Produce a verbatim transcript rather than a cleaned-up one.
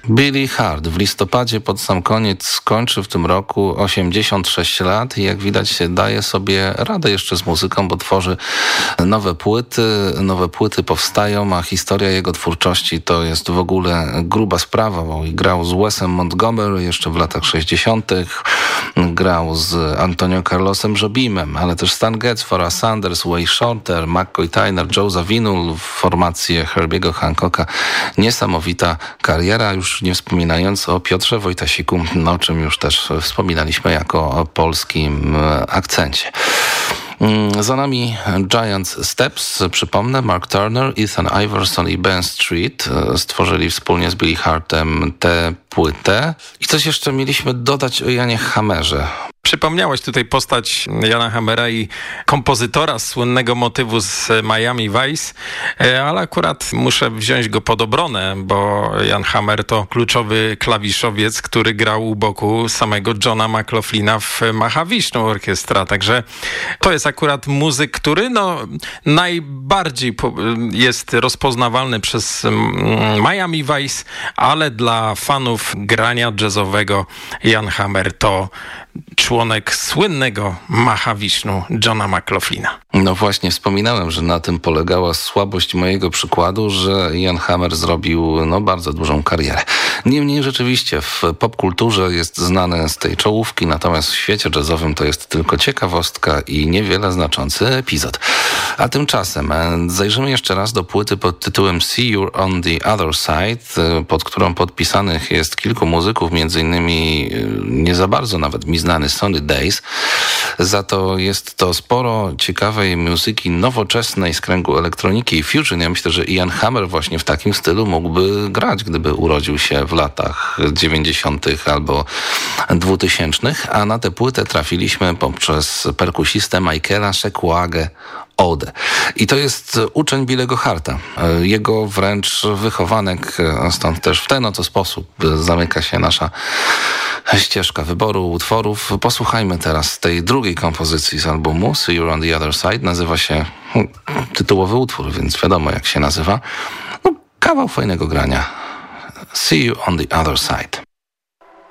Billy Hart w listopadzie pod sam koniec skończy w tym roku osiemdziesiąt sześć lat i jak widać daje sobie radę jeszcze z muzyką, bo tworzy nowe płyty, nowe płyty powstają, a historia jego twórczości to jest w ogóle gruba sprawa, bo grał z Wesem Montgomery jeszcze w latach sześćdziesiątych, grał z Antonio Carlosem Jobimem, ale też Stan Getz, Farrah Sanders, Wayne Shorter, McCoy Tyner, Joe Zawinul, formację Herbiego Hancocka. Niesamowita kariera, już nie wspominając o Piotrze Wojtasiku, no, o czym już też wspominaliśmy jako o polskim akcencie. Za nami Giant Steps, przypomnę, Mark Turner, Ethan Iverson i Ben Street stworzyli wspólnie z Billy Hartem tę płytę. I coś jeszcze mieliśmy dodać o Janie Hammerze. Przypomniałeś tutaj postać Jana Hammera i kompozytora słynnego motywu z Miami Vice, ale akurat muszę wziąć go pod obronę, bo Jan Hammer to kluczowy klawiszowiec, który grał u boku samego Johna McLaughlina w Mahavishnu Orkiestra, także to jest akurat muzyk, który no, najbardziej jest rozpoznawalny przez Miami Vice, ale dla fanów grania jazzowego Jan Hammer to członek słynnego Mahavishnu Johna McLaughlina. No właśnie, wspominałem, że na tym polegała słabość mojego przykładu, że Jan Hammer zrobił no, bardzo dużą karierę. Niemniej rzeczywiście w popkulturze jest znany z tej czołówki, natomiast w świecie jazzowym to jest tylko ciekawostka i niewiele znaczący epizod. A tymczasem zajrzymy jeszcze raz do płyty pod tytułem See You on the Other Side, pod którą podpisanych jest kilku muzyków, między innymi nie za bardzo nawet mi znany Sonny Days. Za to jest to sporo ciekawej muzyki nowoczesnej z kręgu elektroniki i fusion. Ja myślę, że Ian Hammer właśnie w takim stylu mógłby grać, gdyby urodził się w latach dziewięćdziesiątych albo dwutysięcznych, a na tę płytę trafiliśmy poprzez perkusistę Michaela Shekuagę Ode. I to jest uczeń Billy'ego Harta. Jego wręcz wychowanek, stąd też w ten oto sposób zamyka się nasza ścieżka wyboru utworów. Posłuchajmy teraz tej drugiej kompozycji z albumu See You on the Other Side. Nazywa się tytułowy utwór, więc wiadomo jak się nazywa. No, kawał fajnego grania. See You on the Other Side.